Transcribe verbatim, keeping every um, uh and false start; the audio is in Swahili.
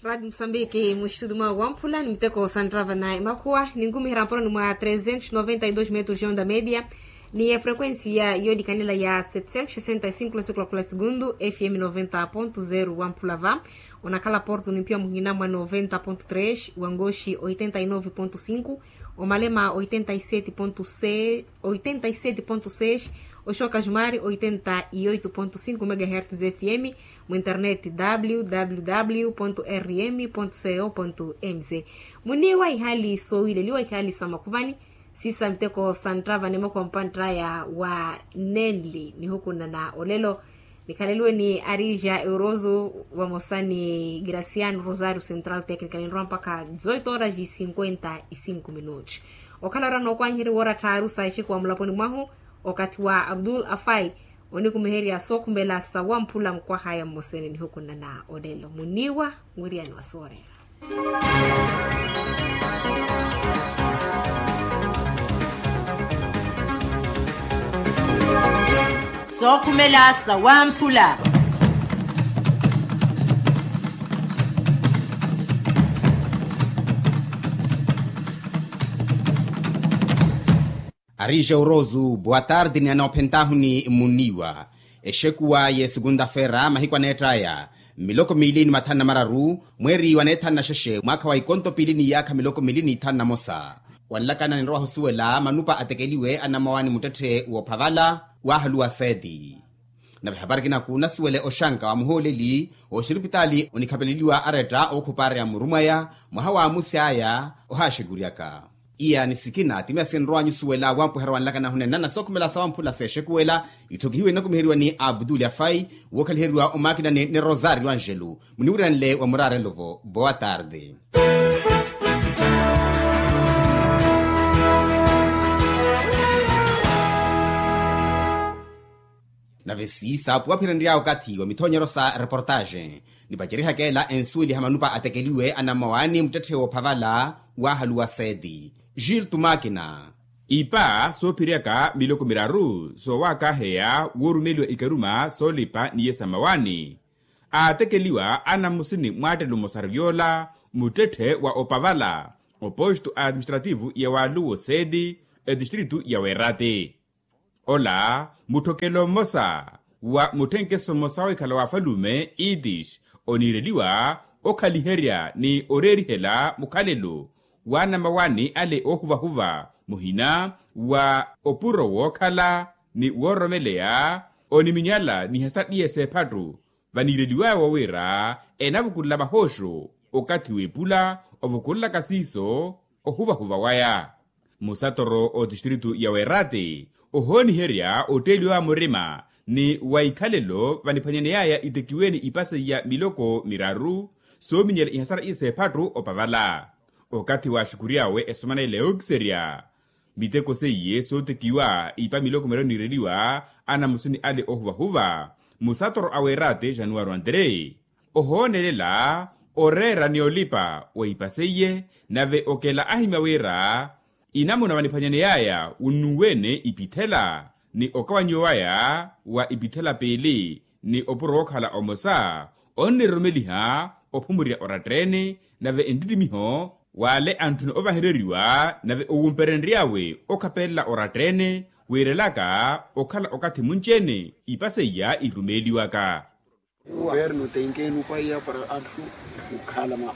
Rádio Moçambique, no estúdio de Wampula, no Teco Santrava na Imakua, ninguém rampou numa trezentos e noventa e dois metros de onda média, ni a frequência e de canela ya setecentos e sessenta e cinco km por segundo, F M noventa ponto zero Wampula vá, o nakala Porto Olimpia Muhinama noventa ponto três, o Angoshi oitenta e nove ponto cinco, o Malema oitenta e sete ponto seis, o Chocasmar oitenta e oito ponto cinco megahertz F M, o internet w w w ponto r m ponto co ponto m z. Muniwa ihali so ile liwa ihali samakuvani sisa mteko santrava nema kwa mpantra ya wa Nenli ni huku na olelo nikalelwe ni Arija Eurozo wa Mosani Graciano Rosario Central Technical in mpaka dezoito horas e cinquenta e cinco minutos. Okala rano kwa njiri wora taru saishi kwa mlaponi mwahu wakati wa Abdul Afai oniku meheri ya soku mbela sawa mpula mkwa haya Moseni ni huku na olelo muniwa mwiri ya nwasore. Sokumela sawampula. Arija Urozu, boa tarde ni anaopentahuni muniwa. Eshekuwa ye segunda-feira mahikwa netraya. Miloko milini matana mararu, mweri wanetana sheshe, mwaka wa ikonto pilini yaka miloko milini tana mosa. Wanlakana ni roho suwela, manupa atekeliwe anamawani mutete uopavala, wahaluwa sedi. Na vihabari kina kuna suwele oshanka wa muholeli, o shirupitali unikapeliliwa areta o kupare ya murumaya, muhawa amusiaya, ohashiguriaka. Iya nisikina timia senroa nyusuwela wampu herwa nlakana hunenana sokumela sawampula seshekuwela, itokihiwe na kumihiriwa ni Abdul Afai, wakaliherwa umakina ni, ni Rosario Angelu. Muniwira nle wa murare lovo, boa tarde. Na vesi sapu wapirendia wakati wa mitonyero sa reportage ni bajiriha kela ensuili hamanupa atekeliwe anamawani mtete wa pavala wa haluwa sedi. Gilles Tumakina Ipa so piriaka miloko miraru so waka hea worumelwa ikaruma so lipa niye samawani. Atekeliwa anamusini mwate lumosariola mutete wa opavala oposto administrativu ya waluo sedi e distritu ya Werate. Ola, mutokelo mosa, wa mutenke somosawe kalawa falume, idish, onireliwa, okaliheria ni orerihela mukalelo, wana mawani ale ohuva huva, muhina, wa opuro wokala, ni woromelea, oniminyala ni hastatiye sepatu, vanireliwa wawera, enavukulaba hosho, okati wepula, ovukula kasiso, ohuva huva waya. Musatoro o distritu ya Werate, ohoni heria oteli wa murima ni waikalelo vanipanyane yaya itekiweni ipase ya miloko miraru so minyele ihasara ise patru opavala. Okati wa shukuriawe esomana ileo kiseria. Miteko seye so tekiwa ipa miloko miraru nireliwa ana musuni ale ohuva huva. Musatoro Awerate Januaro Andre. Ohone lela orera neolipa wa ipaseye nave okela ahimawera inamu na wanipanyane yaya unuwene ipitela ni okawanyowaya wa ipitela pele ni opurokhala omosa onni romeliha opumuria oratrene nave endidimiho wale antuni ovahereriwa nave owumperenriawe okapela oratrene werelaka okhala okati munchene ipaseya irumeliwaka. Governo tem que ir no país para antes o calma